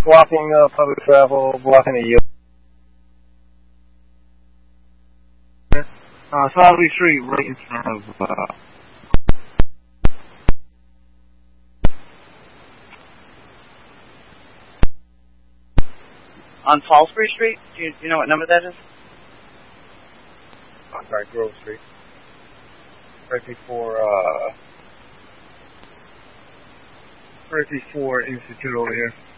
blocking public travel, blocking the yield. Salisbury Street, right in front of. On Salisbury Street? Do you know what number that is? I'm sorry, Grove Street. Right before Institute over here.